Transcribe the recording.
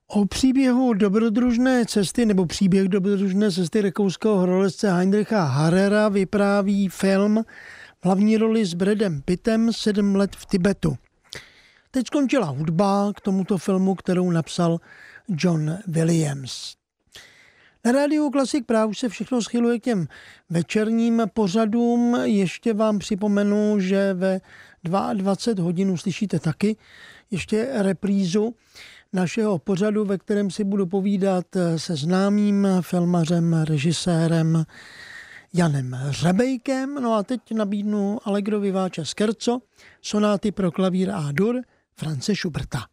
O příběhu dobrodružné cesty nebo příběh dobrodružné cesty rakouského horolezce Heinricha Harrera vypráví film v hlavní roli s Bradem Pittem 7 let v Tibetu. Teď skončila hudba k tomuto filmu, kterou napsal John Williams. Na rádiu Klasik Praha už se všechno schyluje k těm večerním pořadům. Ještě vám připomenu, že ve 22 hodin uslyšíte taky ještě reprízu našeho pořadu, ve kterém si budu povídat se známým filmařem, režisérem Janem Řebejkem. No a teď nabídnu Allegro vivace scherzo, sonáty pro klavír A dur Franze Schuberta.